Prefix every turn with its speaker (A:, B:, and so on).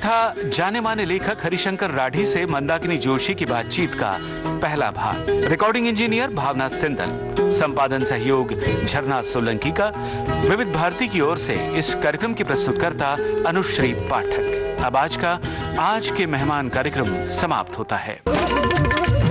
A: था जाने माने लेखक हरिशंकर राठी से मंदाकिनी जोशी की बातचीत का पहला भाग। रिकॉर्डिंग इंजीनियर भावना सिंधल, संपादन सहयोग झरना सोलंकी का। विविध भारती की ओर से इस कार्यक्रम की प्रस्तुतकर्ता अनुश्री पाठक। अब आज के मेहमान कार्यक्रम समाप्त होता है।